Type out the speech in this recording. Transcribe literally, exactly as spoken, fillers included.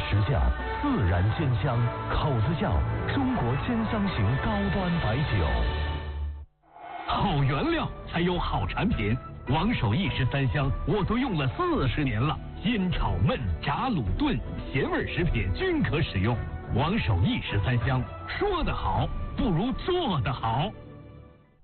时效，自然鲜香，口子窖中国鲜香型高端白酒。好原料才有好产品，王守义十三香我都用了四十年了，煎炒焖炸卤炖咸味食品均可使用。王守义十三香，说得好不如做得好。